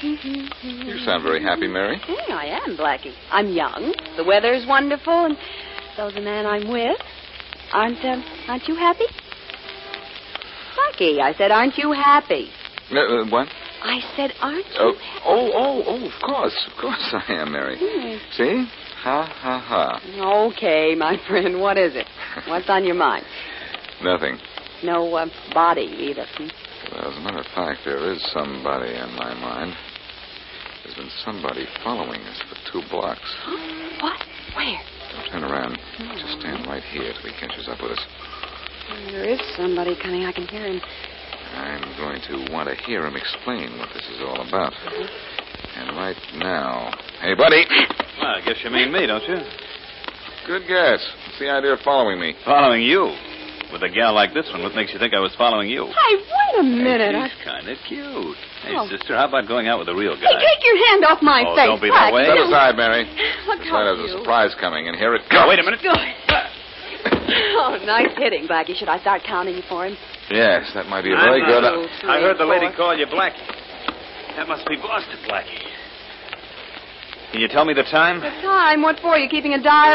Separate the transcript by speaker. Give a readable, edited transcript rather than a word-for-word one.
Speaker 1: You sound very happy, Mary.
Speaker 2: Hey, I am, Blackie. I'm young. The weather's wonderful, and so's the man I'm with. Aren't you happy? Blackie, I said, aren't you happy?
Speaker 1: What?
Speaker 2: I said, aren't you happy?
Speaker 1: Of course I am, Mary. See? Ha, ha, ha.
Speaker 2: Okay, my friend, what is it? What's on your mind?
Speaker 1: Nothing.
Speaker 2: No body, either.
Speaker 1: Well, as a matter of fact, there is somebody on my mind. There's been somebody following us for 2 blocks.
Speaker 2: What? Where?
Speaker 1: Don't turn around. Just stand right here till he catches up with us.
Speaker 2: There is somebody coming. I can hear him.
Speaker 1: I'm going to want to hear him explain what this is all about. And right now... Hey, buddy!
Speaker 3: Well, I guess you mean me, don't you?
Speaker 1: Good guess. What's the idea of following me?
Speaker 3: Following you? With a gal like this one, what makes you think I was following you?
Speaker 2: Hey, wait a minute.
Speaker 3: Hey, she's kind of cute. Hey, sister, how about going out with a real guy?
Speaker 2: Hey, take your hand off my face.
Speaker 3: Don't be that way.
Speaker 1: Step aside, Mary.
Speaker 2: Look
Speaker 1: Looks
Speaker 2: how
Speaker 1: like there's a surprise coming, and here it comes.
Speaker 3: Oh, wait a minute.
Speaker 2: Oh, nice hitting, Blackie. Should I start counting you for him?
Speaker 1: Yes, that might be a very good...
Speaker 2: 1, 2, 3,
Speaker 3: I heard the
Speaker 2: 4.
Speaker 3: lady call you Blackie. That must be Boston, Blackie. Can you tell me the time?
Speaker 2: The time? What for? You keeping a diary?